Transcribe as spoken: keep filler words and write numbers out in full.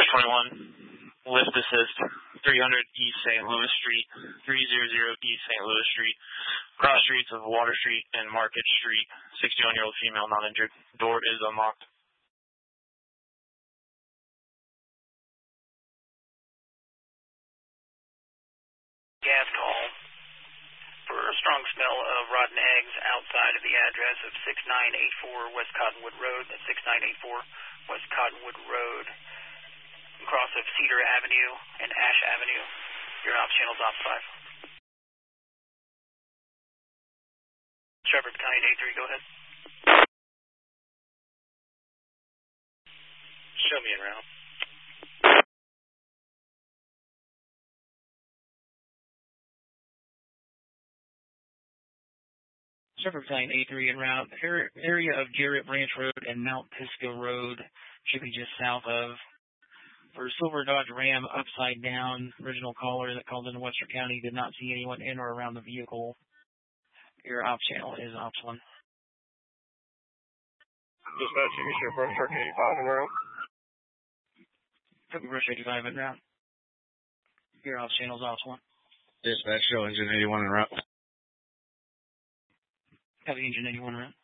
twenty-one, lift assist, three hundred East Saint Louis Street, three hundred East Saint Louis Street, cross streets of Water Street and Market Street, sixty-one-year-old female, not injured. Door is unlocked. Gas call for a strong smell of rotten eggs outside of the address of six nine eight four West Cottonwood Road. That's six nine eight four West Cottonwood Road. Across of Cedar Avenue and Ash Avenue. Your ops channel's ops five. Shepherd County day three, go ahead. Show me en route. Shepherd Battalion A three en route. Area of Garrett Branch Road and Mount Pisgah Road should be just south of. For Silver Dodge Ram, upside down, original caller that called into Western County did not see anyone in or around the vehicle. Your op channel is ops one. Dispatch, you should brush truck eighty-five en route. Copy, brush eighty-five en route. Your ops channel is ops one. Dispatch, show engine eighty-one en route. Copy, engine eighty-one en route.